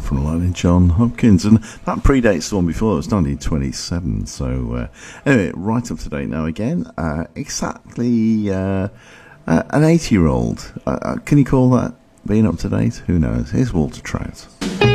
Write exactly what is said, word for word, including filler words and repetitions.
from a line in John Hopkins, and that predates the one before. It was nineteen twenty-seven. So uh, anyway, right up to date now again. Uh, exactly uh, uh, an eighty-year-old. Uh, uh, can you call that being up to date? Who knows? Here's Walter Trout.